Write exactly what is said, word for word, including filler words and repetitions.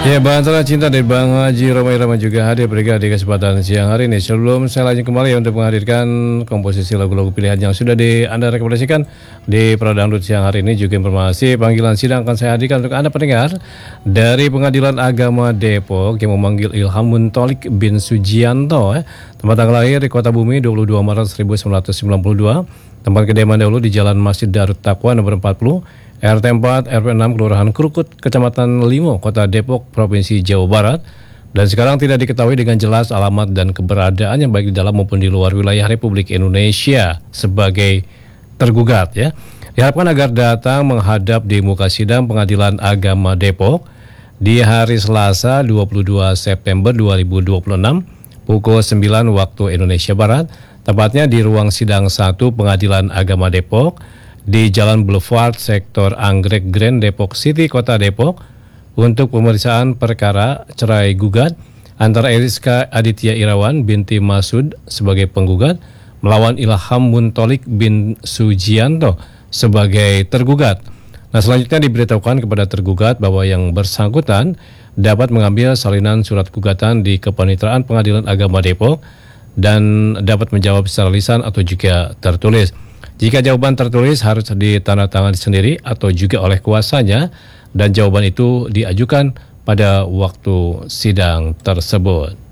Ya, Bang Antara Cinta dari Bang Haji Romai Rama juga hadir berikan di kesempatan siang hari ini. Sebelum saya lanjut kembali ya untuk menghadirkan komposisi lagu-lagu pilihan yang sudah di Anda rekomendasikan di Pradangdut siang hari ini, juga informasi panggilan sidang akan saya hadirkan untuk Anda pendengar dari Pengadilan Agama Depok yang memanggil Ilham Muntolik bin Sujianto, eh, tempat tanggal lahir di Kota Bumi dua puluh dua Maret seribu sembilan ratus sembilan puluh dua, tempat kediaman dahulu di Jalan Masjid Darut Taqwa nomor empat puluh, R T empat R W enam Kelurahan Krukut, Kecamatan Limo, Kota Depok, Provinsi Jawa Barat. Dan sekarang tidak diketahui dengan jelas alamat dan keberadaannya baik di dalam maupun di luar wilayah Republik Indonesia sebagai tergugat ya. Diharapkan agar datang menghadap di muka sidang Pengadilan Agama Depok di hari Selasa dua puluh dua September dua ribu dua puluh enam pukul sembilan waktu Indonesia Barat, tepatnya di ruang sidang satu Pengadilan Agama Depok di Jalan Boulevard, Sektor Anggrek Grand, Depok City, Kota Depok, untuk pemeriksaan perkara cerai gugat antara Eriska Aditya Irawan binti Masud sebagai penggugat melawan Ilham Muntolik bin Sujianto sebagai tergugat. Nah, selanjutnya diberitahukan kepada tergugat bahwa yang bersangkutan dapat mengambil salinan surat gugatan di Kepanitraan Pengadilan Agama Depok dan dapat menjawab secara lisan atau juga tertulis. Jika jawaban tertulis harus ditandatangani sendiri atau juga oleh kuasanya dan jawaban itu diajukan pada waktu sidang tersebut.